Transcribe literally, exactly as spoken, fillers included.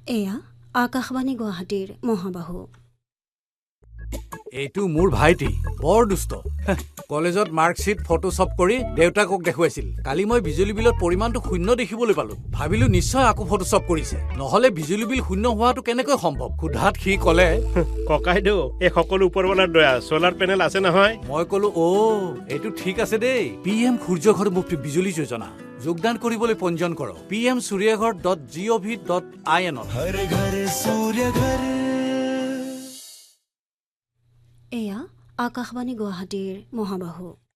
এয়া আকাশবাণী গুৱাহাটীৰ মহাবাহু। এইটো মোৰ ভাইটি বৰ দুষ্ট। কলেজত মাৰ্কশ্বিট ফটোশ্বপ কৰি দেউতাকক দেখুৱাইছিল। কালি মই বিজুলী বিলৰ পৰিমাণটো শূন্য দেখিবলৈ পালো। ভাবিলো নিশ্চয় আকৌ ফটোশ্বপ কৰিছে, নহলে বিজুলী বিল শূন্য হোৱাটো কেনেকৈ সম্ভৱ। সোধাত সি কলে ককাইদেউ এই সকলো ওপৰৱালাৰ দয়া, চলাৰ পেনেল আছে নহয়। মই কলো অ এইটো ঠিক আছে দেই। পি এম সূৰ্য ঘৰ মুক্তি বিজুলী যোজনা যোগদান কৰিবলৈ পঞ্জীয়ন কৰক পি এম সূৰ্যঘৰ ডট জি অ' ভি ডট আই এনত। এয়া আকাশবাণী গুৱাহাটীৰ মহাবাহু।